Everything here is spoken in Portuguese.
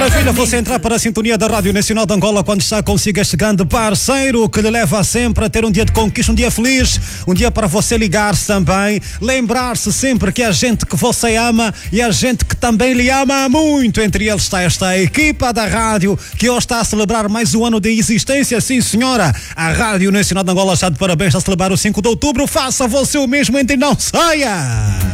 Maravilha, você entrar para a sintonia da Rádio Nacional de Angola quando está consigo este grande parceiro que lhe leva sempre a ter um dia de conquista, um dia feliz, um dia para você ligar-se também, lembrar-se sempre que a gente que você ama e a gente que também lhe ama muito. Entre eles está esta equipa da rádio que hoje está a celebrar mais um ano de existência. Sim, senhora, a Rádio Nacional de Angola está de parabéns, a celebrar o 5 de outubro. Faça você o mesmo, entre não saia!